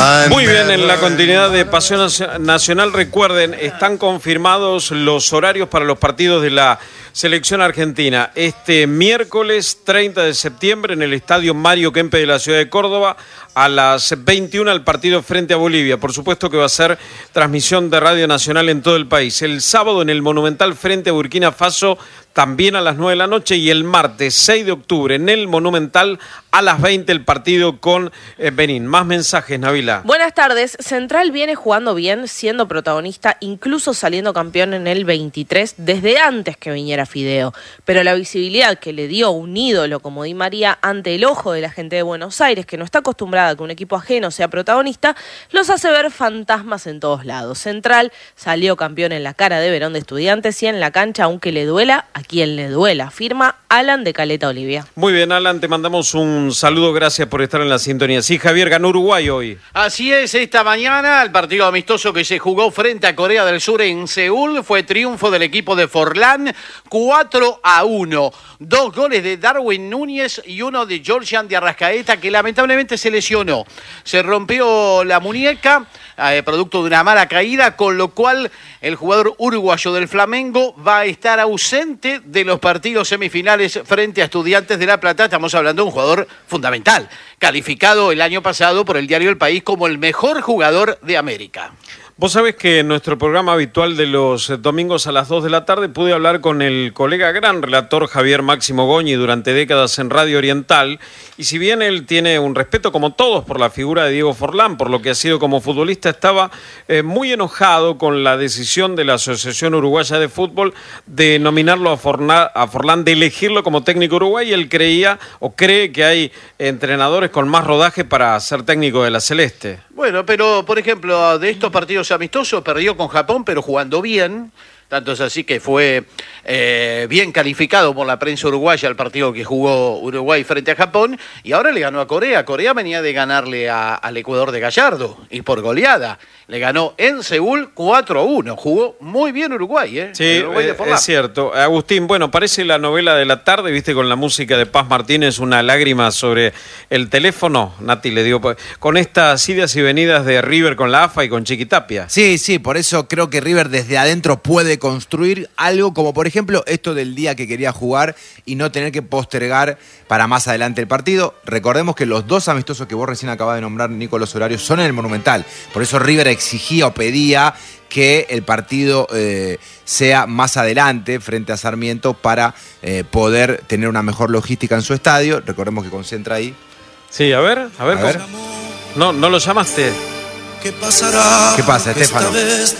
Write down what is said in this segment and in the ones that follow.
Muy bien, en la continuidad de Pasión Nacional, recuerden, están confirmados los horarios para los partidos de la selección argentina. Este miércoles 30 de septiembre en el Estadio Mario Kempes de la ciudad de Córdoba, a las 21 el partido frente a Bolivia. Por supuesto que va a ser transmisión de Radio Nacional en todo el país. El sábado en el Monumental frente a Burkina Faso, también a las 9 de la noche, y el martes 6 de octubre en el Monumental a las 20 el partido con Benín. Más mensajes, Nabila. Buenas tardes. Central viene jugando bien, siendo protagonista, incluso saliendo campeón en el 23, desde antes que viniera Fideo. Pero la visibilidad que le dio un ídolo como Di María ante el ojo de la gente de Buenos Aires, que no está acostumbrada a que un equipo ajeno sea protagonista, los hace ver fantasmas en todos lados. Central salió campeón en la cara de Verón de Estudiantes y en la cancha, aunque le duela, a quien le duela, afirma Alan de Caleta Olivia. Muy bien, Alan, te mandamos un saludo, gracias por estar en la sintonía. Sí, Javier, ganó Uruguay hoy. Así es, esta mañana el partido amistoso que se jugó frente a Corea del Sur en Seúl fue triunfo del equipo de Forlán, 4-1. 2 goles de Darwin Núñez y uno de Georgian de Arrascaeta, que lamentablemente se lesionó. Se rompió la muñeca, producto de una mala caída, con lo cual el jugador uruguayo del Flamengo va a estar ausente de los partidos semifinales frente a Estudiantes de La Plata. Estamos hablando de un jugador fundamental, calificado el año pasado por el diario El País como el mejor jugador de América. Vos sabés que en nuestro programa habitual de los domingos a las 2 de la tarde pude hablar con el colega gran relator Javier Máximo Goñi durante décadas en Radio Oriental, y si bien él tiene un respeto como todos por la figura de Diego Forlán, por lo que ha sido como futbolista, estaba muy enojado con la decisión de la Asociación Uruguaya de Fútbol de nominarlo a Forlán, de elegirlo como técnico uruguayo, y él creía o cree que hay entrenadores con más rodaje para ser técnico de la Celeste. Bueno, pero por ejemplo, de estos partidos amistosos perdió con Japón, pero jugando bien. Tanto es así que fue bien calificado por la prensa uruguaya el partido que jugó Uruguay frente a Japón, y ahora le ganó a Corea. Corea venía de ganarle al Ecuador de Gallardo, y por goleada. Le ganó en Seúl 4-1. Jugó muy bien Uruguay, ¿eh? Sí, Uruguay es cierto. Agustín, bueno, parece la novela de la tarde, viste, con la música de Paz Martínez, una lágrima sobre el teléfono. Nati le dio con estas idas y venidas de River con la AFA y con Chiquitapia. Sí, por eso creo que River desde adentro puede construir algo como, por ejemplo, esto del día que quería jugar y no tener que postergar para más adelante el partido. Recordemos que los dos amistosos que vos recién acabas de nombrar, Nico, los horarios son en el Monumental. Por eso River exigía o pedía que el partido sea más adelante frente a Sarmiento para poder tener una mejor logística en su estadio. Recordemos que concentra ahí. Sí, a ver. No lo llamaste. ¿Qué pasará? ¿Qué pasa, Estefano?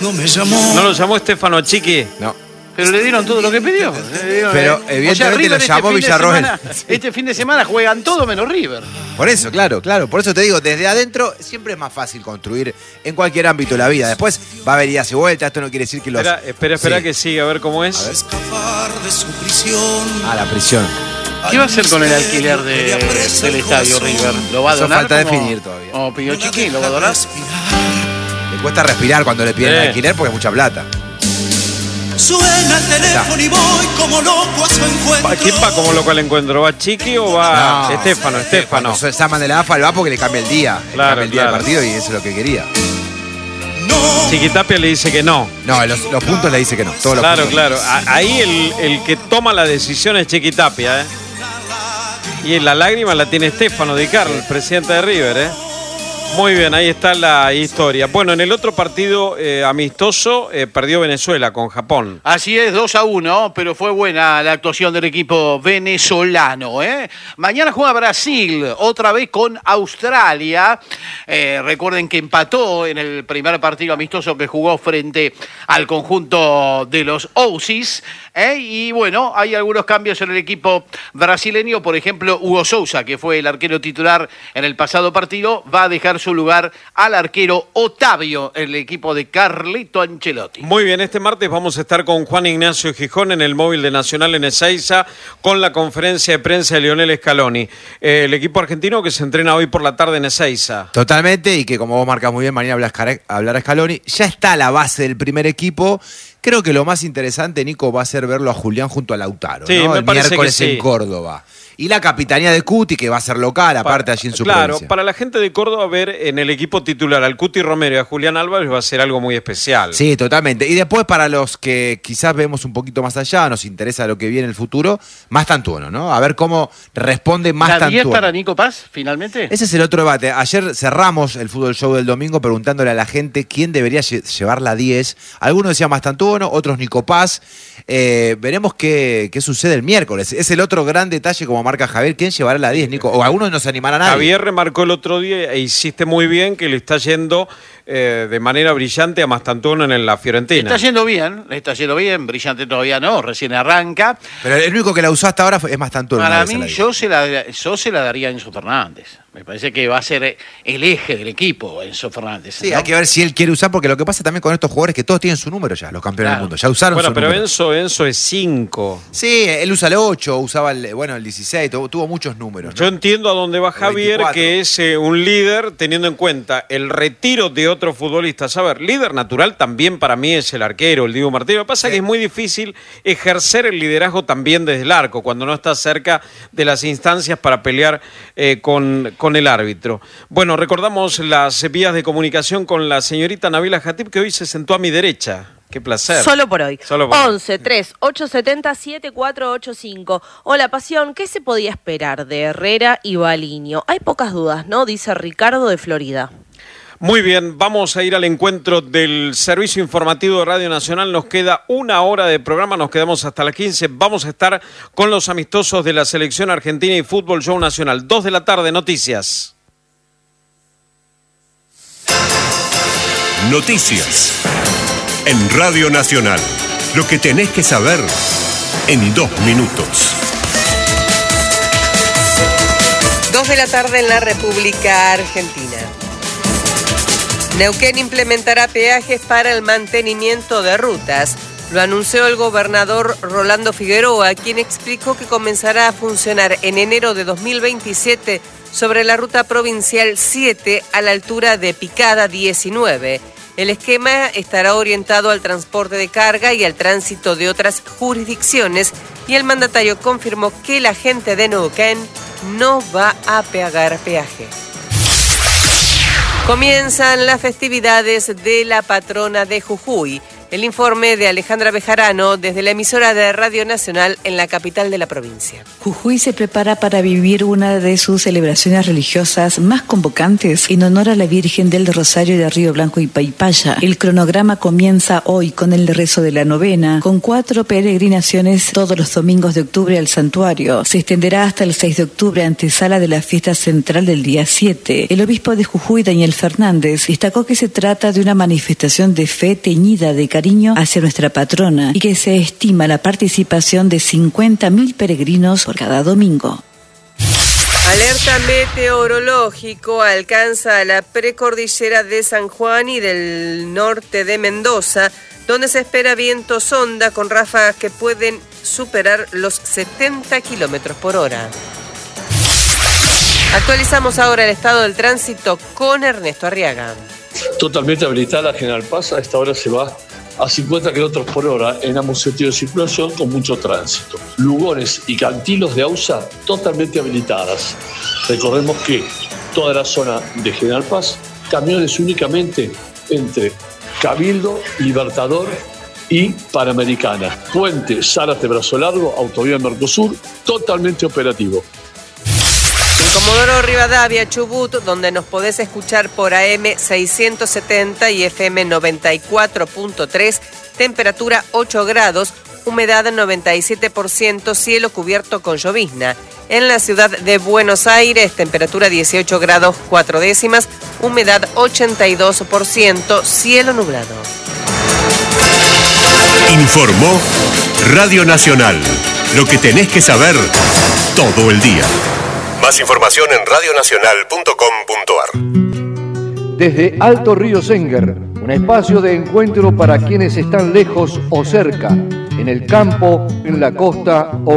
¿No lo llamó Estefano Chiqui? No. Pero le dieron todo lo que pidió. Pero evidentemente lo llamó Villarroel. Este fin de semana juegan todo menos River. Por eso, claro. Por eso te digo, desde adentro siempre es más fácil construir en cualquier ámbito de la vida. Después va a haber idas y vueltas. Esto no quiere decir que los... Espera que siga, a ver cómo es. La prisión. ¿Qué va a hacer con el alquiler del estadio River? ¿Lo va a donar? Eso falta definir todavía. ¿O pidió Chiqui? ¿Lo va a donar? Le cuesta respirar cuando le piden el alquiler porque es mucha plata. Suena el teléfono y voy como loco a su encuentro. ¿Quién va como loco al encuentro? ¿Va Chiqui o va Estefano? Cuando llaman de la AFA, él va porque le cambia el día. Cambia el día del partido y eso es lo que quería. Chiquitapia le dice que no. No, los puntos le dice que no. Claro. Ahí el que toma la decisión es Chiquitapia, ¿eh? Y la lágrima la tiene Estefano Di Carlo, el presidente de River, Muy bien, ahí está la historia. Bueno, en el otro partido amistoso perdió Venezuela con Japón. Así es, 2-1, pero fue buena la actuación del equipo venezolano. Mañana juega Brasil, otra vez con Australia. Recuerden que empató en el primer partido amistoso que jugó frente al conjunto de los Aussies. Y bueno, hay algunos cambios en el equipo brasileño. Por ejemplo, Hugo Sousa, que fue el arquero titular en el pasado partido, va a dejar su lugar al arquero Otavio, el equipo de Carlito Ancelotti. Muy bien, este martes vamos a estar con Juan Ignacio Gijón en el móvil de Nacional en Ezeiza con la conferencia de prensa de Lionel Scaloni. El equipo argentino que se entrena hoy por la tarde en Ezeiza. Totalmente, y que como vos marcas muy bien, mañana hablar a Scaloni. Ya está la base del primer equipo. Creo que lo más interesante, Nico, va a ser verlo a Julián junto a Lautaro, sí, ¿no? me El parece miércoles que sí. En Córdoba. Y la capitanía de Cuti, que va a ser local, aparte allí en su Claro, provincia. para la gente de Córdoba ver en el equipo titular al Cuti Romero y a Julián Álvarez va a ser algo muy especial. Sí, totalmente. Y después para los que quizás vemos un poquito más allá, nos interesa lo que viene en el futuro, Mastantuono, ¿no? A ver cómo responde ¿La Mastantuono. 10 para Nico Paz, finalmente? Ese es el otro debate. Ayer cerramos el Fútbol Show del domingo preguntándole a la gente quién debería llevar la 10. Algunos decían Mastantuono, otros Nico Paz. Veremos qué sucede el miércoles. Es el otro gran detalle, como marca Javier. ¿Quién llevará la 10, Nico? O algunos no se animarán a nadie. Javier remarcó el otro día, e hiciste muy bien, que le está yendo de manera brillante a Mastantuono en la Fiorentina. Le está yendo bien, brillante todavía no, recién arranca. Pero el único que la usó hasta ahora es Mastantuono. Para mí, yo se la daría a Enzo Fernández. Me parece que va a ser el eje del equipo, Enzo Fernández. Sí, ¿no? hay que ver si él quiere usar, porque lo que pasa también con estos jugadores es que todos tienen su número ya, los campeones del mundo. Ya usaron Bueno, su pero número. Enzo es 5. Sí, él usa el 8, usaba el 16, tuvo muchos números, ¿no? Yo entiendo a dónde va Javier, 24. que es un líder, teniendo en cuenta el retiro de otros futbolistas. A ver, líder natural también para mí es el arquero, el Diego Martínez. Lo que pasa es que es muy difícil ejercer el liderazgo también desde el arco, cuando no estás cerca de las instancias para pelear con el árbitro. Bueno, recordamos las vías de comunicación con la señorita Nabila Jatib, que hoy se sentó a mi derecha. Qué placer. Solo por hoy. Solo por hoy. 11 3 870 7485. Hola, Pasión. ¿Qué se podía esperar de Herrera y Baliño? Hay pocas dudas, ¿no? Dice Ricardo de Florida. Muy bien, vamos a ir al encuentro del Servicio Informativo de Radio Nacional. Nos queda 1 hora de programa, nos quedamos hasta las 15. Vamos a estar con los amistosos de la Selección Argentina y Fútbol Show Nacional. 2 de la tarde, noticias. Noticias en Radio Nacional. Lo que tenés que saber en 2 minutos. 2 de la tarde en la República Argentina. Neuquén implementará peajes para el mantenimiento de rutas. Lo anunció el gobernador Rolando Figueroa, quien explicó que comenzará a funcionar en enero de 2027 sobre la ruta provincial 7 a la altura de Picada 19. El esquema estará orientado al transporte de carga y al tránsito de otras jurisdicciones, y el mandatario confirmó que la gente de Neuquén no va a pagar peaje. Comienzan las festividades de la patrona de Jujuy. El informe de Alejandra Bejarano desde la emisora de Radio Nacional en la capital de la provincia. Jujuy se prepara para vivir una de sus celebraciones religiosas más convocantes en honor a la Virgen del Rosario de Río Blanco y Paipaya. El cronograma comienza hoy con el rezo de la novena, con 4 peregrinaciones todos los domingos de octubre al santuario. Se extenderá hasta el 6 de octubre, antesala de la fiesta central del día 7. El obispo de Jujuy, Daniel Fernández, destacó que se trata de una manifestación de fe teñida de cariño hacia nuestra patrona y que se estima la participación de 50.000 peregrinos por cada domingo. Alerta meteorológico alcanza la precordillera de San Juan y del norte de Mendoza, donde se espera viento sonda con ráfagas que pueden superar los 70 kilómetros por hora. Actualizamos ahora el estado del tránsito con Ernesto Arriaga. Totalmente habilitada la General Paz, a esta hora se va a 50 kilómetros por hora en ambos sentidos de circulación con mucho tránsito. Lugones y Cantilos de Ausa totalmente habilitadas. Recordemos que toda la zona de General Paz, camiones únicamente entre Cabildo, Libertador y Panamericana. Puente Zárate Brazo Largo, Autovía Mercosur, totalmente operativo. En Comodoro Rivadavia, Chubut, donde nos podés escuchar por AM 670 y FM 94.3, temperatura 8 grados, humedad 97%, cielo cubierto con llovizna. En la ciudad de Buenos Aires, temperatura 18 grados 4 décimas, humedad 82%, cielo nublado. Informó Radio Nacional. Lo que tenés que saber todo el día. Más información en radionacional.com.ar. Desde Alto Río Senguer, un espacio de encuentro para quienes están lejos o cerca, en el campo, en la costa o